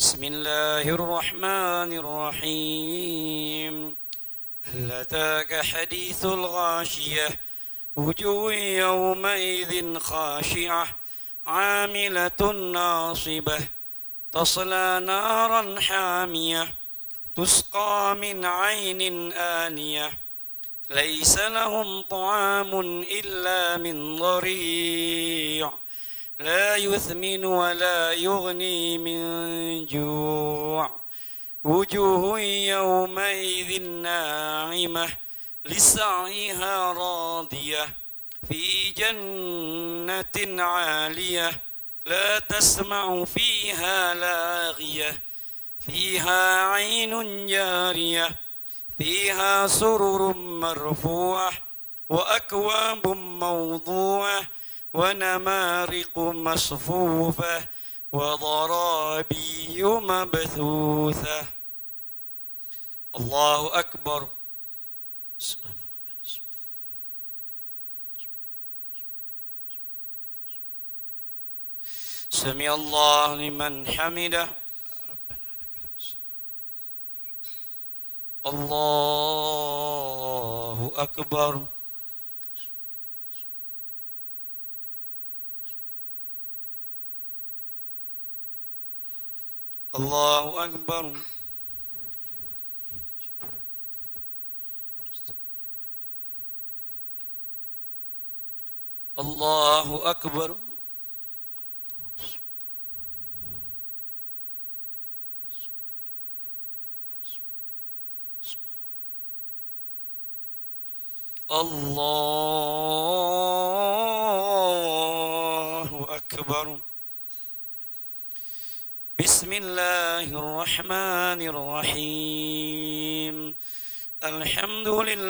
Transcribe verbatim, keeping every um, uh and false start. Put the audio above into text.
بسم الله الرحمن الرحيم. هل أتاك حديث الغاشية وجوه يومئذ خاشعة عاملة ناصبة تصلى نارا حامية تسقى من عين آنية ليس لهم طعام إلا من ضريع لا يثمن ولا يغني من جوع وجوه يومئذ ناعمة لسعيها راضية في جنة عالية لا تسمع فيها لاغية فيها عين جارية فيها سرر مرفوعة وأكواب موضوعة ونمارق مصفوفة وضرابي مبثوثة. الله أكبر. سمع الله لمن حمده. الله أكبر. الله أكبر. الله أكبر. الله أكبر. بسم الله الرحمن الرحيم. الحمد لله.